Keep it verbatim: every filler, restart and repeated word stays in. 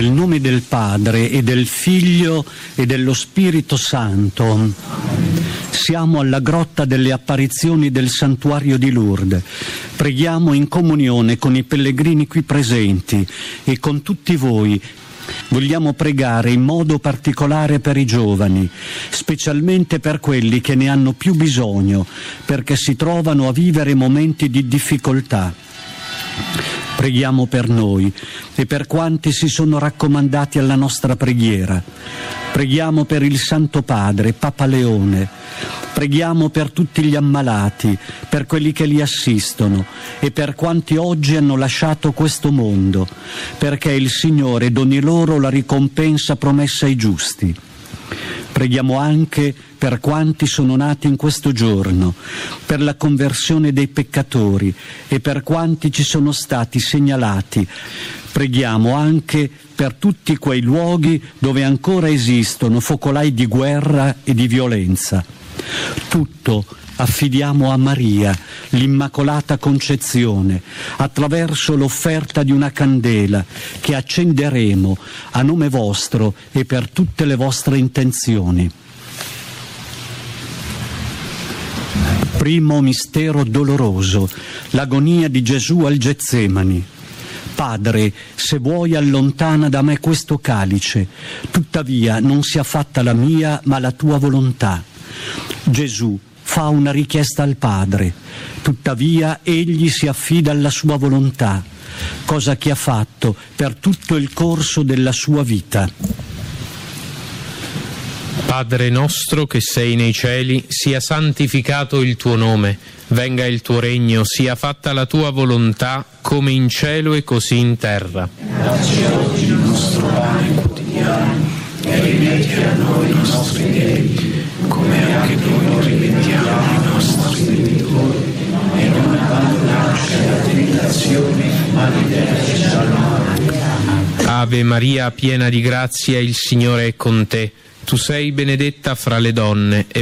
Nel nome del Padre e del Figlio e dello Spirito Santo. Siamo alla grotta delle apparizioni del santuario di Lourdes. Preghiamo in comunione con i pellegrini qui presenti e con tutti voi. Vogliamo pregare in modo particolare per i giovani, specialmente per quelli che ne hanno più bisogno, perché si trovano a vivere momenti di difficoltà. Preghiamo per noi e per quanti si sono raccomandati alla nostra preghiera. Preghiamo per il Santo Padre, Papa Leone. Preghiamo per tutti gli ammalati, per quelli che li assistono e per quanti oggi hanno lasciato questo mondo, perché il Signore doni loro la ricompensa promessa ai giusti. Preghiamo anche per quanti sono nati in questo giorno, per la conversione dei peccatori e per quanti ci sono stati segnalati. Preghiamo anche per tutti quei luoghi dove ancora esistono focolai di guerra e di violenza. Tutto affidiamo a Maria, l'Immacolata Concezione, attraverso l'offerta di una candela che accenderemo a nome vostro e per tutte le vostre intenzioni. Primo mistero doloroso, l'agonia di Gesù al Getsemani. Padre, se vuoi allontana da me questo calice, tuttavia non sia fatta la mia ma la tua volontà. Gesù fa una richiesta al Padre, tuttavia egli si affida alla sua volontà, cosa che ha fatto per tutto il corso della sua vita. Padre nostro che sei nei cieli, sia santificato il tuo nome, venga il tuo regno, sia fatta la tua volontà, come in cielo e così in terra. Dacci oggi il nostro pane quotidiano e rimetti a noi i nostri debiti, come anche noi rimettiamo ai nostri debitori, e non abbandonarci alla tentazione, ma liberaci dal male. Ave Maria, piena di grazia, il Signore è con te. Tu sei benedetta fra le donne e